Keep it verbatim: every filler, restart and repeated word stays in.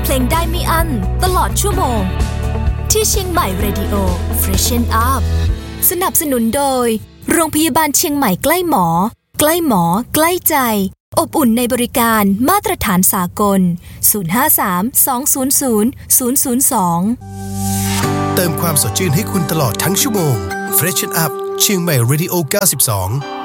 ลงได้ไม่อั้นตลอดชั่วโมงที่เชียงใหม่ Radio Freshen Up สนับสนุนโดยโรงพยาบาลเชียงใหม่ใกล้หมอใกล้หมอใกล้ใจอบอุ่นในบริการมาตรฐานสากลศูนย์ ห้า สาม สอง ศูนย์ ศูนย์ ศูนย์ ศูนย์ สองเติมความสดชื่นให้คุณตลอดทั้งชั่วโมง Freshen Up เชียงใหม่ Radio เก้าสิบสอง